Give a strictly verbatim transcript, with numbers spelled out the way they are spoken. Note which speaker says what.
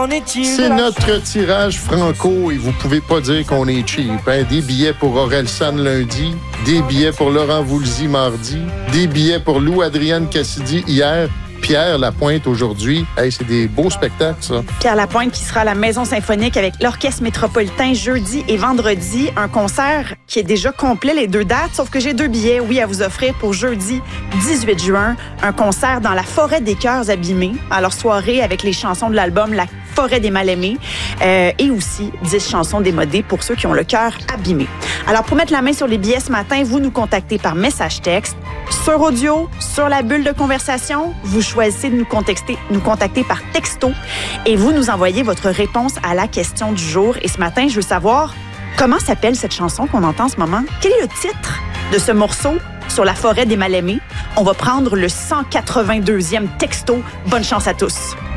Speaker 1: C'est notre tirage franco et vous pouvez pas dire qu'on est cheap. Hein? Des billets pour Orelsan lundi, des billets pour Laurent Voulzy mardi, des billets pour Lou-Adrienne Cassidy hier, Pierre Lapointe aujourd'hui. Hey, c'est des beaux spectacles, ça.
Speaker 2: Pierre Lapointe qui sera à la Maison Symphonique avec l'Orchestre Métropolitain jeudi et vendredi. Un concert qui est déjà complet, les deux dates, sauf que j'ai deux billets, oui, à vous offrir pour jeudi dix-huit juin. Un concert dans la Forêt des Cœurs abîmés. Alors, soirée avec les chansons de l'album La Forêt des Mal-Aimés euh, et aussi dix chansons démodées pour ceux qui ont le cœur abîmé. Alors, pour mettre la main sur les billets ce matin, vous nous contactez par message texte, sur audio, sur la bulle de conversation. Vous choisissez de nous contacter, nous contacter par texto et vous nous envoyez votre réponse à la question du jour. Et ce matin, je veux savoir comment s'appelle cette chanson qu'on entend en ce moment? Quel est le titre de ce morceau sur la Forêt des Mal-Aimés? On va prendre le cent quatre-vingt-deuxième texto. Bonne chance à tous.